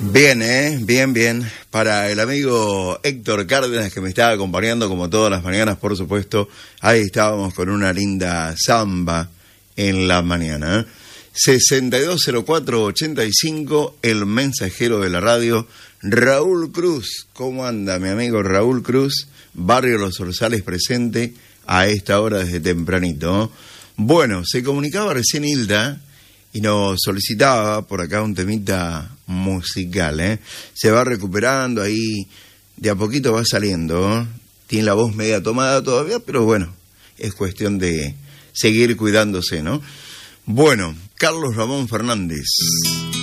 Bien, bien. Para el amigo Héctor Cárdenas, que me estaba acompañando como todas las mañanas, por supuesto, ahí estábamos con una linda samba en la mañana. 620485, el mensajero de la radio, Raúl Cruz. ¿Cómo anda, mi amigo Raúl Cruz? Barrio Los Orzales presente a esta hora desde tempranito. Bueno, se comunicaba recién Hilda y nos solicitaba por acá un temita musical, Se va recuperando ahí, de a poquito va saliendo, Tiene la voz media tomada todavía, pero bueno, es cuestión de seguir cuidándose, ¿no? Bueno, Carlos Ramón Fernández.